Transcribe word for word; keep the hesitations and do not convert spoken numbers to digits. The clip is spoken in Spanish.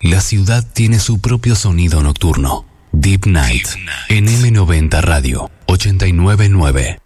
La ciudad tiene su propio sonido nocturno. Deep Night en eme noventa Radio ochenta y nueve punto nueve.